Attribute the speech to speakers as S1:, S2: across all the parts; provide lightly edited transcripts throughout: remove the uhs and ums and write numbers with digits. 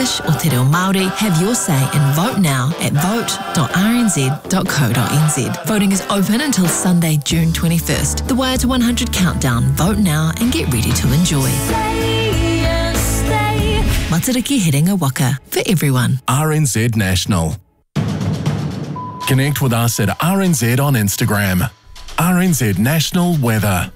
S1: English or Te Reo Māori, have your say and vote now at vote.rnz.co.nz. Voting is open until Sunday, June 21st. The Wire to 100 countdown. Vote now and get ready to enjoy. Matariki Herenga Waka, for everyone.
S2: RNZ National. Connect with us at RNZ on Instagram. RNZ National Weather.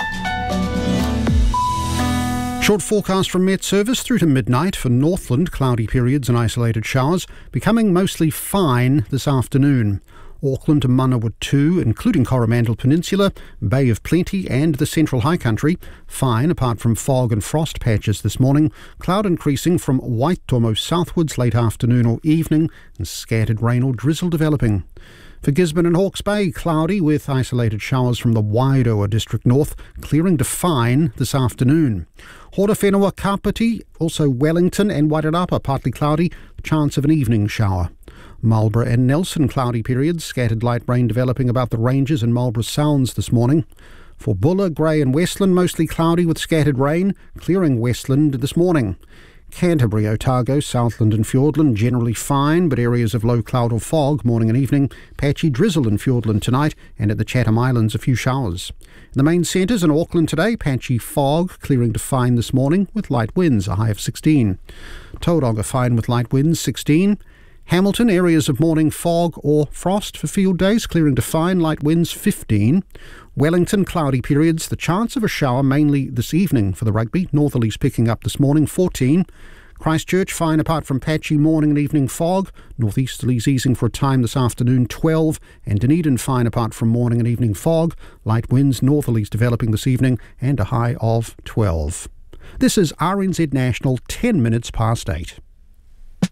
S3: Short forecast from Met Service through to midnight for Northland, cloudy periods and isolated showers, becoming mostly fine this afternoon. Auckland to Manawa 2, including Coromandel Peninsula, Bay of Plenty and the Central High Country, fine apart from fog and frost patches this morning, cloud increasing from Waitomo southwards late afternoon or evening, and scattered rain or drizzle developing. For Gisborne and Hawke's Bay, cloudy with isolated showers from the Wairoa district north, clearing to fine this afternoon. Horowhenua, Kapiti, also Wellington and Wairarapa, partly cloudy, chance of an evening shower. Marlborough and Nelson, cloudy periods, scattered light rain developing about the ranges and Marlborough Sounds this morning. For Buller, Grey and Westland, mostly cloudy with scattered rain, clearing Westland this morning. Canterbury, Otago, Southland and Fiordland generally fine, but areas of low cloud or fog morning and evening. Patchy drizzle in Fiordland tonight, and at the Chatham Islands a few showers. In the main centres in Auckland today, patchy fog, clearing to fine this morning with light winds, a high of 16. Tauranga fine with light winds, 16. Hamilton, areas of morning fog or frost for field days, clearing to fine, light winds 15. Wellington, cloudy periods, the chance of a shower mainly this evening for the rugby, northerlies picking up this morning 14. Christchurch, fine apart from patchy morning and evening fog, northeasterlies easing for a time this afternoon 12, and Dunedin fine apart from morning and evening fog, light winds northerlies developing this evening and a high of 12. This is RNZ National, 10 minutes past 8.